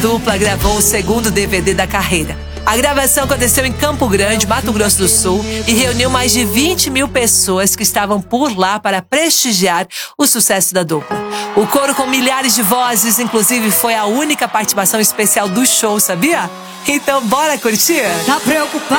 dupla gravou o segundo DVD da carreira. A gravação aconteceu em Campo Grande, Mato Grosso do Sul, e reuniu mais de 20 mil pessoas que estavam por lá para prestigiar o sucesso da dupla. O coro com milhares de vozes, inclusive, foi a única participação especial do show, sabia? Então bora curtir? Tá preocupado?